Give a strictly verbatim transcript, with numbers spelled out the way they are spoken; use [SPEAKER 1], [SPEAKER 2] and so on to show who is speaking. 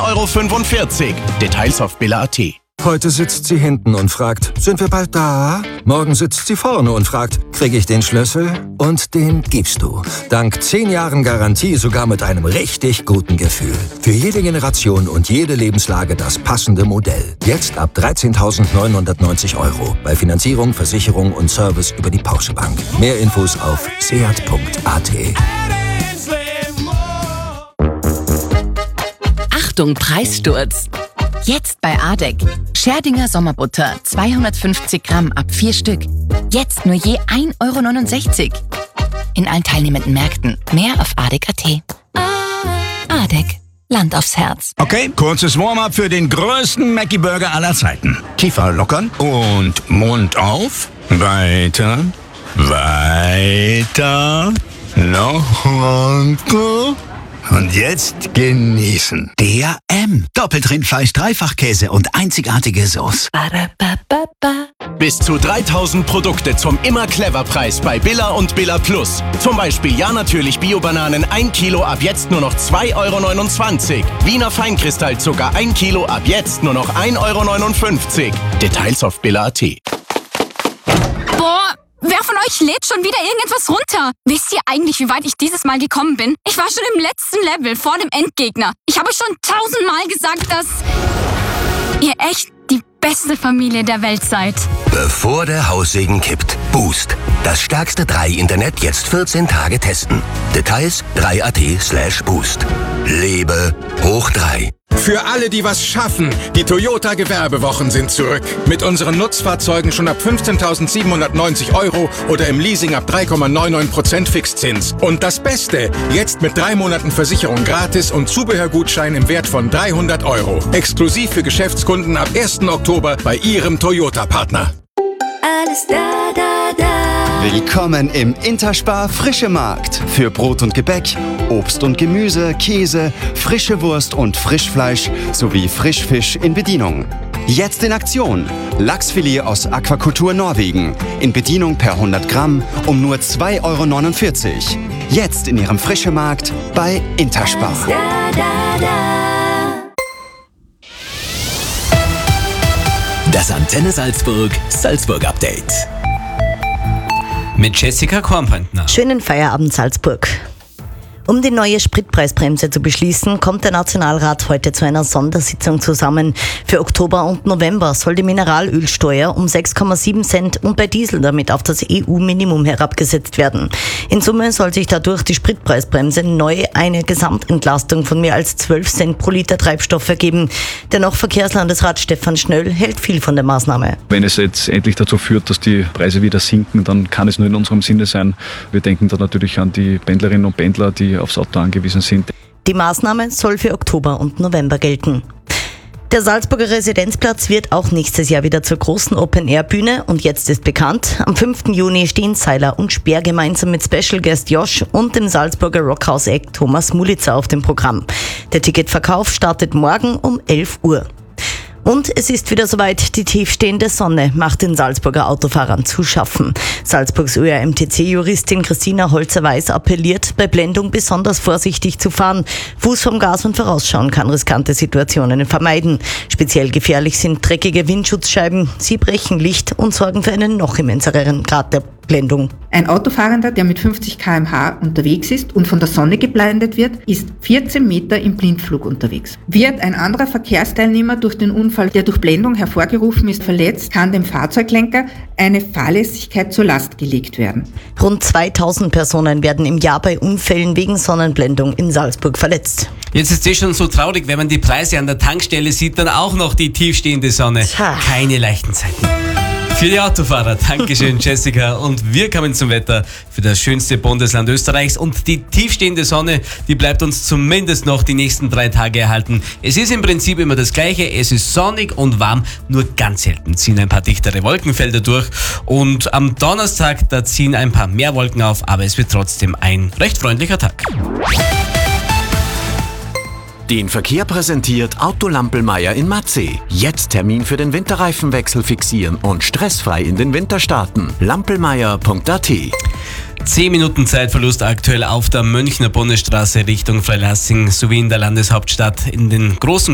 [SPEAKER 1] Euro fünfundvierzig. Details auf billa punkt at.
[SPEAKER 2] Heute sitzt sie hinten und fragt, sind wir bald da? Morgen sitzt sie vorne und fragt, kriege ich den Schlüssel? Und den gibst du. Dank zehn Jahren Garantie sogar mit einem richtig guten Gefühl. Für jede Generation und jede Lebenslage das passende Modell. Jetzt ab dreizehntausendneunhundertneunzig Euro. Bei Finanzierung, Versicherung und Service über die Porsche Bank. Mehr Infos auf seat punkt at.
[SPEAKER 3] Achtung, Preissturz! Jetzt bei Adek. Scherdinger Sommerbutter zweihundertfünfzig Gramm ab vier Stück. Jetzt nur je ein Euro neunundsechzig. In allen teilnehmenden Märkten. Mehr auf adek punkt at. Adek. Land aufs Herz.
[SPEAKER 4] Okay, kurzes Warm-up für den größten Mackie-Burger aller Zeiten. Kiefer lockern und Mund auf. Weiter. Weiter. Noch runter. Und jetzt genießen.
[SPEAKER 5] D R M. Doppelt Rindfleisch, Dreifachkäse und einzigartige Sauce.
[SPEAKER 1] Bis zu dreitausend Produkte zum Immer-Clever-Preis bei Billa und Billa Plus. Zum Beispiel Ja natürlich Bio-Bananen ein Kilo ab jetzt nur noch zwei Euro neunundzwanzig. Wiener Feinkristallzucker ein Kilo ab jetzt nur noch ein Euro neunundfünfzig. Details auf billa punkt at.
[SPEAKER 6] Boah, wer von euch lädt schon wieder irgendetwas runter? Wisst ihr eigentlich, wie weit ich dieses Mal gekommen bin? Ich war schon im letzten Level vor dem Endgegner. Ich habe euch schon tausendmal gesagt, dass ihr echt die beste Familie der Welt seid.
[SPEAKER 7] Bevor der Haussegen kippt. Boost. Das stärkste drei Internet jetzt vierzehn Tage testen. Details drei punkt at slash boost. Lebe hoch drei.
[SPEAKER 8] Für alle, die was schaffen, die Toyota Gewerbewochen sind zurück. Mit unseren Nutzfahrzeugen schon ab fünfzehntausendsiebenhundertneunzig Euro oder im Leasing ab drei Komma neunundneunzig Prozent Fixzins. Und das Beste, jetzt mit drei Monaten Versicherung gratis und Zubehörgutschein im Wert von dreihundert Euro. Exklusiv für Geschäftskunden ab ersten Oktober bei Ihrem Toyota-Partner.
[SPEAKER 9] Alles da, da, da.
[SPEAKER 10] Willkommen im Interspar Frische Markt. Für Brot und Gebäck, Obst und Gemüse, Käse, frische Wurst und Frischfleisch sowie Frischfisch in Bedienung. Jetzt in Aktion. Lachsfilet aus Aquakultur Norwegen. In Bedienung per hundert Gramm um nur zwei Euro neunundvierzig. Jetzt in Ihrem Frische Markt bei Interspar.
[SPEAKER 9] Alles da, da, da.
[SPEAKER 11] Das Antenne Salzburg Salzburg Update.
[SPEAKER 12] Mit Jessica Kornpantner.
[SPEAKER 13] Schönen Feierabend Salzburg. Um die neue Spritpreisbremse zu beschließen, kommt der Nationalrat heute zu einer Sondersitzung zusammen. Für Oktober und November soll die Mineralölsteuer um sechs Komma sieben Cent und bei Diesel damit auf das E U-Minimum herabgesetzt werden. In Summe soll sich dadurch die Spritpreisbremse neu eine Gesamtentlastung von mehr als zwölf Cent pro Liter Treibstoff ergeben. Dennoch Verkehrslandesrat Stefan Schnöll hält viel von der Maßnahme.
[SPEAKER 14] Wenn es jetzt endlich dazu führt, dass die Preise wieder sinken, dann kann es nur in unserem Sinne sein. Wir denken da natürlich an die Pendlerinnen und Pendler, die aufs Auto angewiesen sind.
[SPEAKER 13] Die Maßnahme soll für Oktober und November gelten. Der Salzburger Residenzplatz wird auch nächstes Jahr wieder zur großen Open-Air-Bühne und jetzt ist bekannt, am fünften Juni stehen Seiler und Speer gemeinsam mit Special Guest Josh und dem Salzburger Rockhouse-Act Thomas Mulitzer auf dem Programm. Der Ticketverkauf startet morgen um elf Uhr. Und es ist wieder soweit, die tiefstehende Sonne macht den Salzburger Autofahrern zu schaffen. Salzburgs Ö R M T C-Juristin Christina Holzer-Weiß appelliert, bei Blendung besonders vorsichtig zu fahren. Fuß vom Gas und Vorausschauen kann riskante Situationen vermeiden. Speziell gefährlich sind dreckige Windschutzscheiben. Sie brechen Licht und sorgen für einen noch immenseren Grad der Blendung.
[SPEAKER 15] Ein Autofahrender, der mit fünfzig Kilometer pro Stunde unterwegs ist und von der Sonne geblendet wird, ist vierzehn Meter im Blindflug unterwegs. Wird ein anderer Verkehrsteilnehmer durch den Unfall, der durch Blendung hervorgerufen ist, verletzt, kann dem Fahrzeuglenker eine Fahrlässigkeit zur Last gelegt werden.
[SPEAKER 13] Rund zweitausend Personen werden im Jahr bei Unfällen wegen Sonnenblendung in Salzburg verletzt.
[SPEAKER 12] Jetzt ist es schon so traurig, wenn man die Preise an der Tankstelle sieht, dann auch noch die tiefstehende Sonne. Tja. Keine leichten Zeiten. Für die Autofahrer, Dankeschön Jessica. Und wir kommen zum Wetter für das schönste Bundesland Österreichs. Und die tiefstehende Sonne, die bleibt uns zumindest noch die nächsten drei Tage erhalten. Es ist im Prinzip immer das Gleiche. Es ist sonnig und warm, nur ganz selten ziehen ein paar dichtere Wolkenfelder durch. Und am Donnerstag, da ziehen ein paar mehr Wolken auf, aber es wird trotzdem ein recht freundlicher Tag.
[SPEAKER 11] Den Verkehr präsentiert Auto Lampelmeier in Matzeh. Jetzt Termin für den Winterreifenwechsel fixieren und stressfrei in den Winter starten. lampelmeier punkt at.
[SPEAKER 12] Zehn Minuten Zeitverlust aktuell auf der Münchner Bundesstraße Richtung Freilassing sowie in der Landeshauptstadt. In den großen